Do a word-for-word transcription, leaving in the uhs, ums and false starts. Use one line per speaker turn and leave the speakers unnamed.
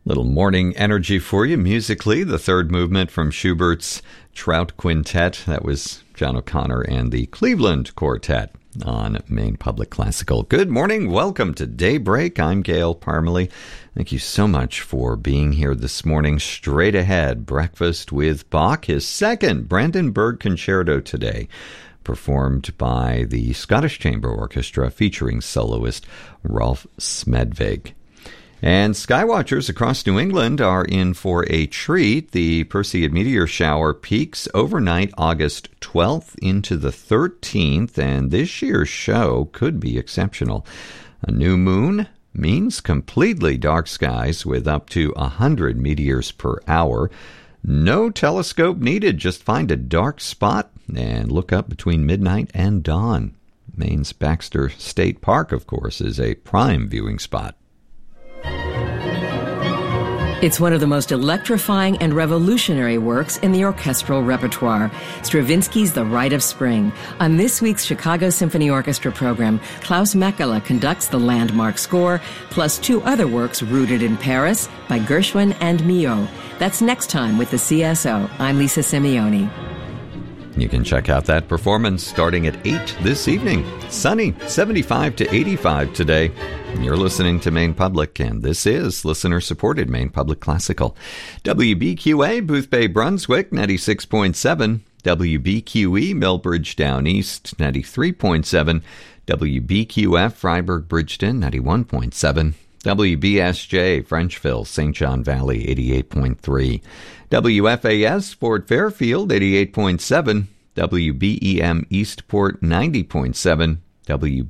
Little morning energy for you musically. The third movement from Schubert's Trout Quintet. That was John O'Connor and the Cleveland Quartet on Maine Public Classical. Good morning. Welcome to Daybreak. I'm Gail Parmalee. Thank you so much for being here this morning. Straight ahead, Breakfast with Bach, his second Brandenburg Concerto today, performed by the Scottish Chamber Orchestra featuring soloist Rolf Smedvig. And skywatchers across New England are in for a treat. The Perseid meteor shower peaks overnight August twelfth into the thirteenth, and this year's show could be exceptional. A new moon means completely dark skies with up to one hundred meteors per hour. No telescope needed. Just find a dark spot and look up between midnight and dawn. Maine's Baxter State Park, of course, is a prime viewing spot.
It's one of the most electrifying and revolutionary works in the orchestral repertoire, Stravinsky's The Rite of Spring. On this week's Chicago Symphony Orchestra program, Klaus Mekela conducts the landmark score, plus two other works rooted in Paris by Gershwin and Milhaud. That's next time with the C S O. I'm Lisa Simeoni.
You can check out that performance starting at eight this evening. Sunny, seventy-five to eighty-five today. You're listening to Maine Public, and this is listener-supported Maine Public Classical. W B Q A, Boothbay, Brunswick, ninety-six point seven. W B Q E, Millbridge, Down East, ninety-three point seven. W B Q F, Freiburg, Bridgeton, ninety-one point seven. W B S J, Frenchville, Saint John Valley, eighty-eight point three. W F A S, Fort Fairfield, eighty-eight point seven. W B E M, Eastport, ninety point seven. W